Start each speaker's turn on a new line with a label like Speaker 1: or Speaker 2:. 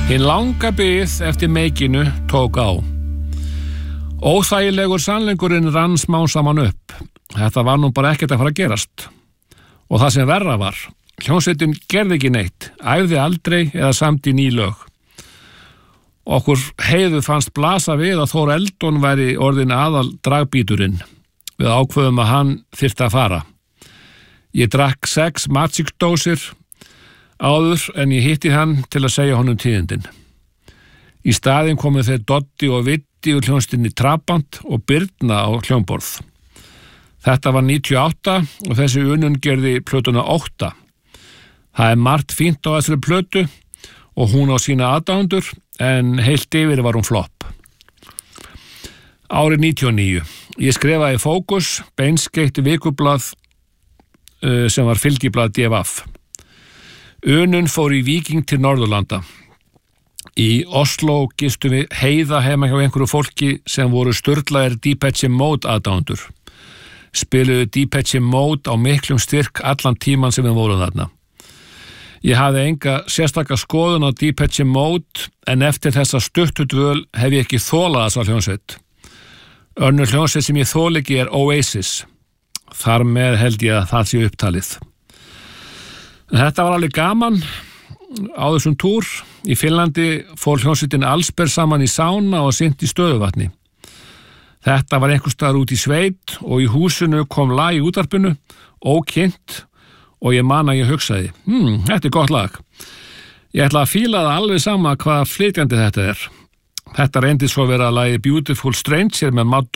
Speaker 1: Hinn langa bið eftir meikinu tók á. Óþægilegur sannleikurinn rann smám saman upp. Þetta var nú bara ekkert að fara að gerast. Og það sem verra var, hljómsveitin gerði ekki neitt, æfði aldrei eða samdi ný lög. Okkur Heiðu fannst blasa við að Þór Eldon væri orðin aðal dragbíturinn. Við ákveðum að hann þyrfti að fara. Ég drakk 6 Magic dósir áður en ég hitti hann til að segja honum tíðindin. Í staðinn komu þeir Doddi og Vitti úr hljómsveitinni Trabant og Birna á hljómborð. Þetta var 98 og þessi unun gerði plötuna 8. Það er margt fínt á þessari plötu og hún á sína aðdáendur, en heilt yfir var hún flopp. Árið 99. Ég skrifaði Fókus, beinskeytt vikublað sem var fylgiblað DFF. Unun fór í Víking til Norðurlanda. Í Oslo gistum við Heiða heima hjá einhverju fólki sem voru sturlaðir Depeche Mode aðdáendur. Spiluðu Depeche Mode á miklum styrk allan tíman sem við vorum þarna. Ég hafði enga sérstaka skoðun á Depeche Mode, en eftir þessa stuttu dvöl hef ég ekki þolað þessa hljómsveit. Önnur hljómsveit sem ég þoli ekki er Oasis. Þar með held ég að það sé upptalið. Þetta var alveg gaman á þessum túr. Í Finnlandi fór hljómsveitin Allsber saman í sána og synti stöðuvatni. Þetta var einhvers staðar út í sveit og í húsinu kom lag í útvarpinu, ókynnt, og ég man að ég hugsaði, þetta er gott lag. Ég ætla að fíla það alveg sama hvaða flytjandi þetta er. Þetta reyndi svo vera lagið Beautiful Stranger með Madonna.